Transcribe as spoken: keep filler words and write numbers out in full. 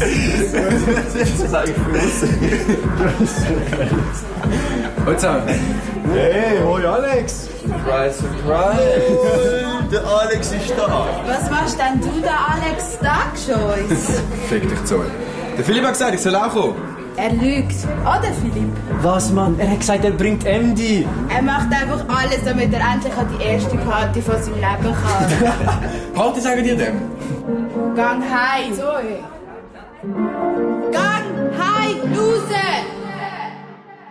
Das ist eigentlich für uns. Hallo zusammen. Hey, hoi Alex! Surprise, surprise! Der Alex ist da! Was machst denn du da, Alex, Tagschois? Fick dich zu. Der Philipp hat gesagt, ich soll auch kommen. Er lügt. Oder, Philipp? Was, Mann? Er hat gesagt, er bringt M D! Er macht einfach alles, damit er endlich an die erste Party von seinem Leben kann. Party sagen dir dem? Gang heim! Gang heim, raus!